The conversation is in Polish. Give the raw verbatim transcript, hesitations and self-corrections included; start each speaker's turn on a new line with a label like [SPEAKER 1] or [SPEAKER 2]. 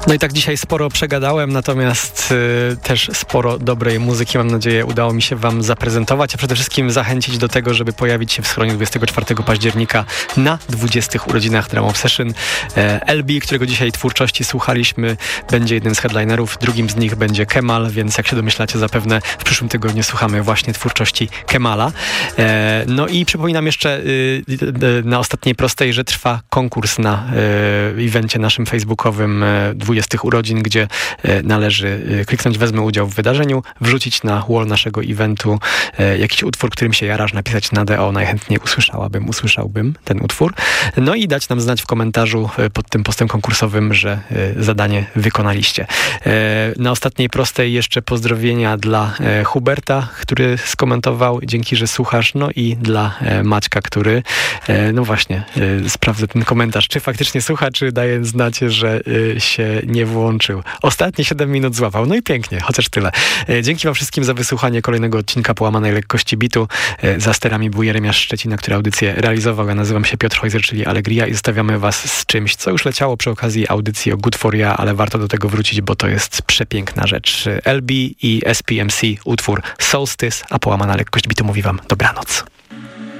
[SPEAKER 1] No i tak dzisiaj sporo przegadałem, natomiast y, też sporo dobrej muzyki, mam nadzieję, udało mi się wam zaprezentować, a przede wszystkim zachęcić do tego, żeby pojawić się w Schroniu dwudziestego czwartego października na dwudziestych urodzinach Drum Obsession. E, L B, którego dzisiaj twórczości słuchaliśmy, będzie jednym z headlinerów, drugim z nich będzie Kemal, więc jak się domyślacie, zapewne w przyszłym tygodniu słuchamy właśnie twórczości Kemala. E, no i przypominam jeszcze y, y, na ostatniej prostej, że trwa konkurs na y, evencie naszym facebookowym y, dwudziestych urodzin, gdzie y, należy y, kliknąć wezmę udział w wydarzeniu, wrzucić na wall naszego eventu y, jakiś utwór, którym się jarasz, napisać na D O, najchętniej usłyszałabym, usłyszałbym ten utwór, no i dać nam znać w komentarzu y, pod tym postem konkursowym, że y, zadanie wykonaliście. Y, na ostatniej prostej jeszcze pozdrowienia dla y, Huberta, który skomentował, dzięki, że słuchasz, no i dla y, Maćka, który y, no właśnie, y, sprawdzę ten komentarz, czy faktycznie słucha, czy daje znać, że y, się nie włączył. Ostatnie siedem minut złapał. No i pięknie, chociaż tyle. Y, dzięki wam wszystkim za wysłuchanie kolejnego odcinka Połamanej Lekkości Bitu. Y, za sterami był Jeremiasz Szczecina, który audycję realizował. Ja nazywam się Piotr Hojzer, czyli Allegria, i zostawiamy was z czymś, co już leciało przy okazji audycji o Good For Ya, ale warto do tego wrócić, bo to jest przepiękna rzecz. L B i S P M C, utwór Solstice, a Połamana Lekkość Bitu mówi wam dobranoc.